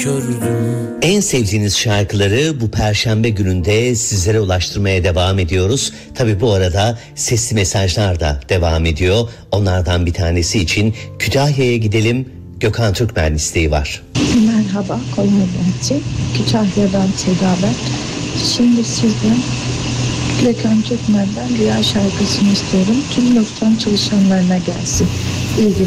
kördüm. En sevdiğiniz şarkıları bu Perşembe gününde sizlere ulaştırmaya devam ediyoruz. Tabii bu arada sesli mesajlar da devam ediyor. Onlardan bir tanesi için Kütahya'ya gidelim. Gökhan Türkmen isteği var. Merhaba, kolay gelsin. Kütahya'dan Seda ben. Şimdi sizden Gökhan Türkmen'den Rüya şarkısını istiyorum. Tüm loktan çalışanlarına gelsin. İyi günler.